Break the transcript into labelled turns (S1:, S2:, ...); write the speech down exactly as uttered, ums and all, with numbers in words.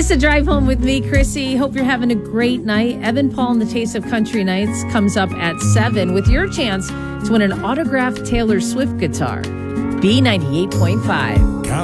S1: the drive home with me, Chrissy. Hope you're having a great night. Evan Paul and the Taste of Country Nights comes up at seven with your chance to win an autographed Taylor Swift guitar. B ninety-eight point five.